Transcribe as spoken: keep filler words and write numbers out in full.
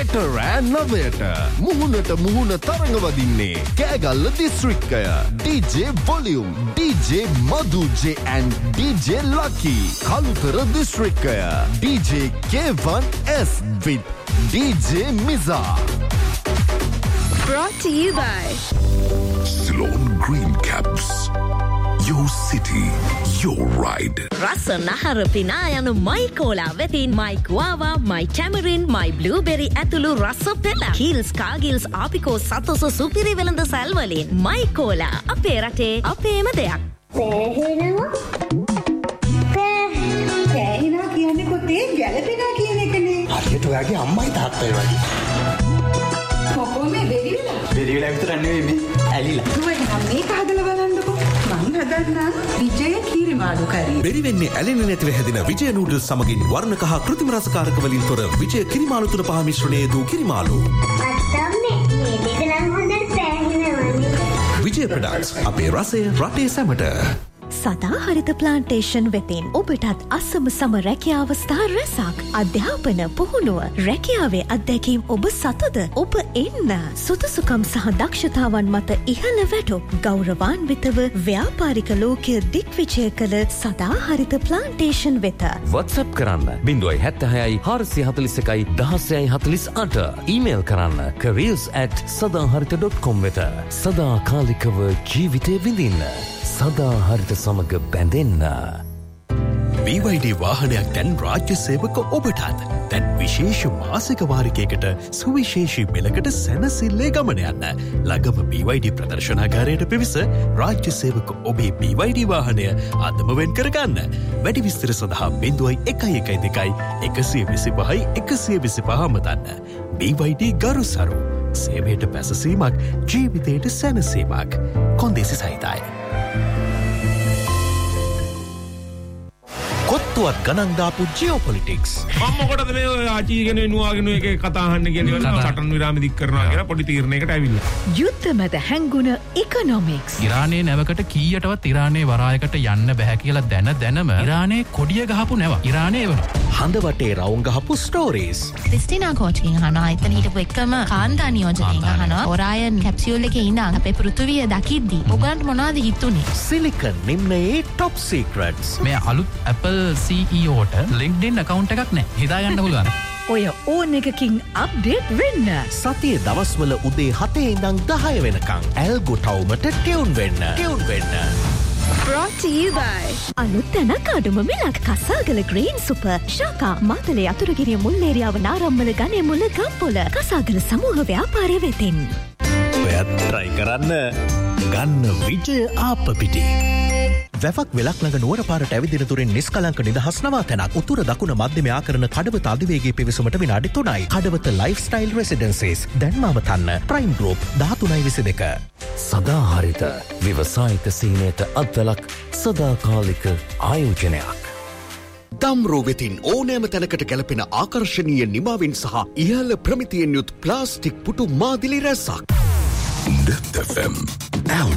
හෙට රෑ නවයට මුහුණට මුහුණ තරඟ වදින්නේ Kegalle දිස්ත්‍රික්කය. DJ Volume, DJ Madhu J and DJ Lucky. Kalutara දිස්ත්‍රික්කය DJ K one S with DJ Miza. Brought to you by Ceylon Green Caps. Your city, your ride. Rasa Nahar Pinayan My Cola Vetin My Guava My Tamarind My Blueberry Atulu Rasa Pella Hills Cargills Apico Satoso Supiri Velanda Salvalin My Cola Ape Rate Apema Deyak පෑහෙනවා පෑහෙනවා කියන්නේ කොතේ ගැලපෙනවා කියන එකනේ. හරියට ඔයාගේ අම්මයි තාත්තයි වගේ. කොහොම මේ බෙරි වෙලා? බෙරි වෙලා විතර නෙවෙයි මේ ඇලිලා. මම මේක හදලා බලන්නකෝ. මං හදන්නම් විජය කීරිමාළු කරි. බෙරි වෙන්නේ ඇලෙන්නේ නැතිව හැදෙන විජය නූඩල්ස් සමගින් වර්ණ කහ කෘත්‍රිම රසකාරක වලින් තොර විජය කිරිමාළු තුන පහ මිශ්‍රණයේ දූ කිරිමාළු. අත්තම්මේ මේ දෙක නම් හොඳට පෑහෙනවනේ. විජය ප්‍රොඩක්ට්ස් අපේ රසය රටේ සැමට. සදාහරිත ප්ලාන්ටේෂන් වෙතින් ඔබටත් අසම සම රැකියාව ස්ථා රැසක් අධ්‍යාපන පුහුණුව රැකියාවේ අත්දැකීම් ඔබ සතුද ඔබ එන්න සුදුසුකම් සහ දක්ෂතාවන් මත ඉහළ වැටුප් ගෞරවාන්විතව ව්‍යාපාරික ලෝකය දිග්විජය කළ සදාහරිත ප්ලාන්ටේෂන් වෙත WhatsApp කරන්න බිංදුවයි හැත්තෑහයි හාරසිය හතළිස් එකයි දහසයයි හතළිස් අට ඊමේල් කරන්න careers at සදාහරිත dot com වෙත සදාකාලිකව ජීවිතය විඳින්න සදාහරිත සමග බැඳෙන්න. B Y D වාහනයක් දැන් රාජ්‍ය සේවක ඔබටත් දැන් විශේෂ මාසික වාරිකයකට සුවිශේෂී මිලකට සැනසිල්ලේ ගමන යන්න. ළඟම B Y D ප්‍රදර්ශනාගාරයට පිවිස රාජ්‍ය සේවක ඔබේ B Y D වාහනය අදම වෙන් කරගන්න. වැඩි විස්තර සඳහා බිංදුවයි එකයි එකයි දෙකයි එකසිය විසිපහයි එකසිය විසිපහ මතන්න. B Y D ගරුසරු සේවයට පැසසීමක් ජීවිතයට සැනසීමක් කොන්දේසි සහිතයි. කොත්තුවත් ගණන් දාපු ජියෝපොලිටික්ස්. මම මොකටද මේ ආචීගෙන නුවාගෙන එක කතා අහන්න කියන්නේ වල සටන් විරාම දික් කරනවා කියලා පොඩි තීරණයකට ඇවිල්ලා. යුද්ධ මැද හැංගුණ ඉකොනොමික්ස්. ඉරානයේ නැවකට කීයටවත් ඉරානයේ වරායකට යන්න බෑ කියලා දැන දැනම ඉරානයේ කොඩිය ගහපු නැව. ඉරානයේ වෙනවා. හඳ වටේ රවුම් ගහපු ස්ටෝරීස්. ක්‍රිස්ටිනා කෝච්කින් අහනවා. එතන හිටපු එකම කාන්තා නියෝජකයින් අහනවා. ඔරායන් කැප්සියුල් එකේ ඉඳන් අපේ පෘථිවිය දකිද්දි ඔයගලන්ට මොනවද හිතුනේ? Silicon නිම්නයේ top සීක්‍රට්ස්. මේ අලුත් Apple C E O ට LinkedIn account එකක් නැහැ. හිතා ගන්න පුළුවන්. ඔය ඕන එකකින් අප්ඩේට් වෙන්න. සතියේ දවස්වල උදේ හතේ ඉඳන් දහය වෙනකන් ඇල්ගෝ ටවුමට ටියුන් වෙන්න. ටියුන් වෙන්න. Brought to you by අලුත් තැනක් අඩුම මිලක් කසාගල ග්‍රීන් සුපර් ශාකා මාතලේ අතුරුගිරිය මුල්ලේරියාව නාරම්මල ගනේ මුල්ල ගම්පොල කසාගල සමූහ ව්‍යාපාරය වෙතින්. ඔයත් try කරන්න ගන්න විජය ආප්පිටි. වැවක් වෙලක් ළඟ නුවර පාරට ඇවිදින තුරින් නිස්කලංක නිදහස් නවාතැනක් උතුර දකුණ මධ්‍යම ආකරණ කඩවත අධිවේගී පිවිසුමට විනාඩි තුනයි. Kadawatha lifestyle රෙසිඩෙන්සිස් දැන්මාව තන්න prime group දහතුනයි විසිදෙක. සදාහරිත ව්‍යවසායික සීනයට අත්වලක් සදාකාලික ආයෝජනයක්. දම්රෝ වෙතින් ඕනෑම තැනකට ගැලපෙන ආකර්ශනීය නිමාවෙන් සහ ඉහළ ප්‍රමිතියෙන් යුත් ප්ලාස්ටික් පුටු මාදිලි රැසක්. Death F M